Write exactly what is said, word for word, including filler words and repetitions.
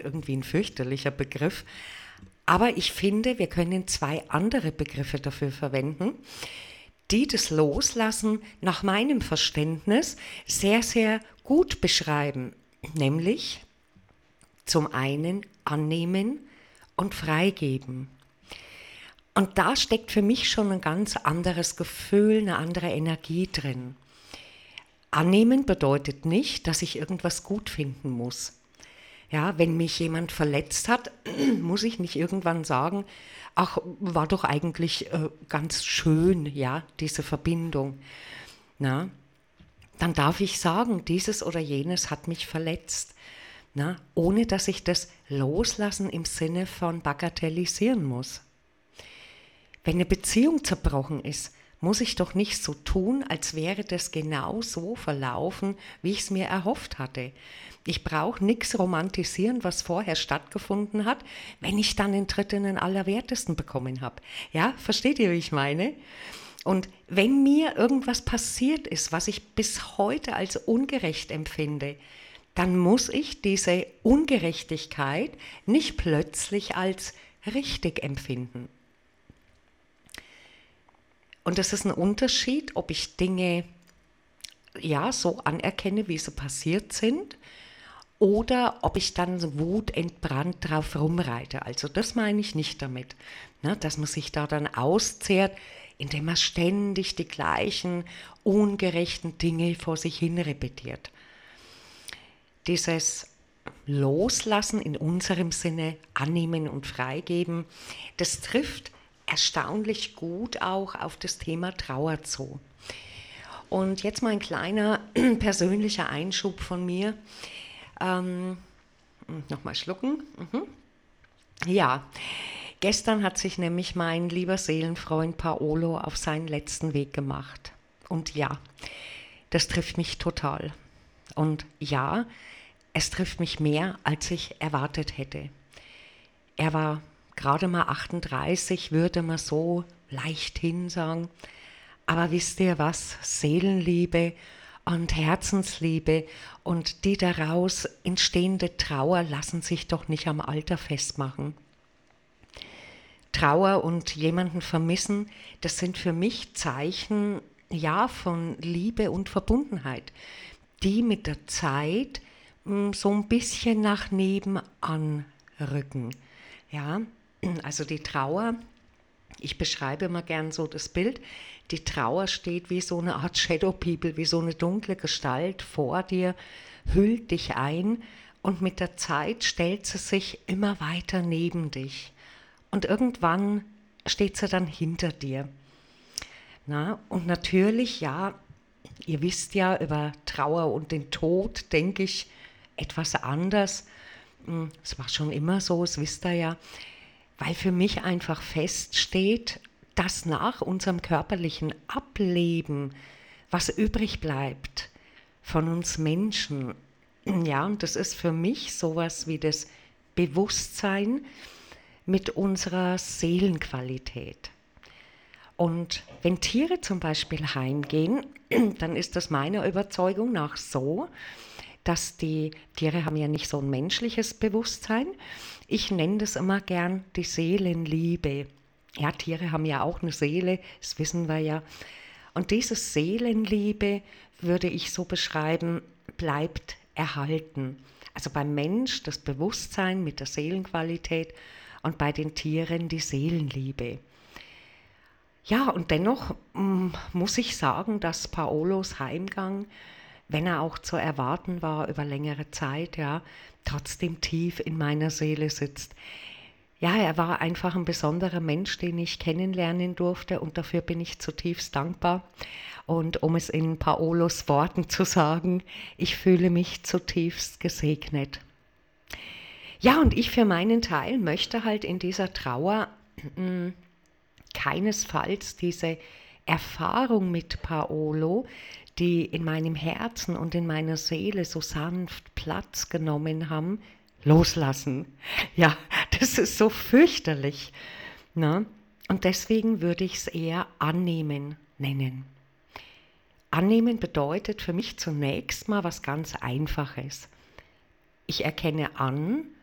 irgendwie ein fürchterlicher Begriff. Aber ich finde, wir können zwei andere Begriffe dafür verwenden, die das Loslassen nach meinem Verständnis sehr, sehr gut beschreiben. Nämlich zum einen annehmen und freigeben. Und da steckt für mich schon ein ganz anderes Gefühl, eine andere Energie drin. Annehmen bedeutet nicht, dass ich irgendwas gut finden muss. Ja, wenn mich jemand verletzt hat, muss ich nicht irgendwann sagen, ach, war doch eigentlich äh, ganz schön, ja, diese Verbindung. Na, dann darf ich sagen, dieses oder jenes hat mich verletzt. Na, ohne dass ich das loslassen im Sinne von bagatellisieren muss. Wenn eine Beziehung zerbrochen ist, muss ich doch nicht so tun, als wäre das genau so verlaufen, wie ich es mir erhofft hatte. Ich brauche nichts romantisieren, was vorher stattgefunden hat, wenn ich dann den Dritten Allerwertesten bekommen habe. Ja, versteht ihr, wie ich meine? Und wenn mir irgendwas passiert ist, was ich bis heute als ungerecht empfinde, dann muss ich diese Ungerechtigkeit nicht plötzlich als richtig empfinden. Und das ist ein Unterschied, ob ich Dinge ja so anerkenne, wie sie passiert sind, oder ob ich dann wutentbrannt drauf rumreite. Also das meine ich nicht damit, ne, dass man sich da dann auszehrt, indem man ständig die gleichen ungerechten Dinge vor sich hin repetiert. Dieses Loslassen in unserem Sinne, annehmen und freigeben, das trifft erstaunlich gut auch auf das Thema Trauer zu. Und jetzt mal ein kleiner persönlicher Einschub von mir. Ähm, Nochmal schlucken. Mhm. Ja, gestern hat sich nämlich mein lieber Seelenfreund Paolo auf seinen letzten Weg gemacht. Und ja, das trifft mich total. Und ja, es trifft mich mehr, als ich erwartet hätte. Er war gerade mal achtunddreißig, würde man so leichthin sagen. Aber wisst ihr was? Seelenliebe und Herzensliebe und die daraus entstehende Trauer lassen sich doch nicht am Alter festmachen. Trauer und jemanden vermissen, das sind für mich Zeichen, ja, von Liebe und Verbundenheit, die mit der Zeit mh, so ein bisschen nach nebenan rücken. Ja, also die Trauer, ich beschreibe immer gern so das Bild, die Trauer steht wie so eine Art Shadow People, wie so eine dunkle Gestalt vor dir, hüllt dich ein und mit der Zeit stellt sie sich immer weiter neben dich. Und irgendwann steht sie dann hinter dir. Na, und natürlich, ja, ihr wisst ja über Trauer und den Tod, denke ich, etwas anders. Es war schon immer so, das wisst ihr ja. Weil für mich einfach feststeht, dass nach unserem körperlichen Ableben, was übrig bleibt von uns Menschen, ja, und das ist für mich sowas wie das Bewusstsein mit unserer Seelenqualität. Und wenn Tiere zum Beispiel heimgehen, dann ist das meiner Überzeugung nach so, dass die Tiere haben ja nicht so ein menschliches Bewusstsein. Ich nenne das immer gern die Seelenliebe. Ja, Tiere haben ja auch eine Seele, das wissen wir ja. Und diese Seelenliebe, würde ich so beschreiben, bleibt erhalten. Also beim Mensch das Bewusstsein mit der Seelenqualität und bei den Tieren die Seelenliebe. Ja, und dennoch mm, muss ich sagen, dass Paolos Heimgang, wenn er auch zu erwarten war über längere Zeit, ja, trotzdem tief in meiner Seele sitzt. Ja, er war einfach ein besonderer Mensch, den ich kennenlernen durfte und dafür bin ich zutiefst dankbar. Und um es in Paolos Worten zu sagen, ich fühle mich zutiefst gesegnet. Ja, und ich für meinen Teil möchte halt in dieser Trauer mh, keinesfalls diese Erfahrung mit Paolo, die in meinem Herzen und in meiner Seele so sanft Platz genommen haben, loslassen. Ja, das ist so fürchterlich. Ne? Und deswegen würde ich es eher annehmen nennen. Annehmen bedeutet für mich zunächst mal was ganz Einfaches. Ich erkenne an,